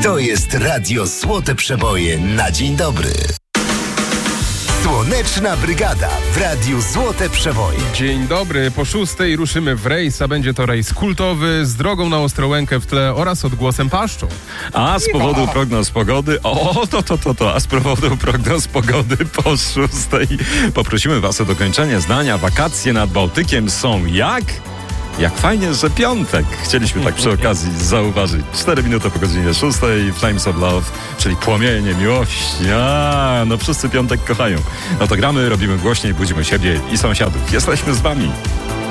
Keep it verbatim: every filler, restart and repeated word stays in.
To jest Radio Złote Przeboje na dzień dobry. Słoneczna Brygada w Radiu Złote Przeboje. Dzień dobry, po szóstej ruszymy w rejs, a będzie to rejs kultowy z drogą na Ostrołękę w tle oraz odgłosem paszczą. A z powodu prognoz pogody, o to, to, to, to, a z powodu prognoz pogody po szóstej poprosimy was o dokończenie zdania. Wakacje nad Bałtykiem są jak? Jak fajnie, że piątek. Chcieliśmy tak przy okazji zauważyć. Cztery minuty po godzinie szóstej, Flames of Love, czyli płomienie miłości. A, no wszyscy piątek kochają. No to gramy, robimy głośniej, budzimy siebie i sąsiadów. Jesteśmy z wami.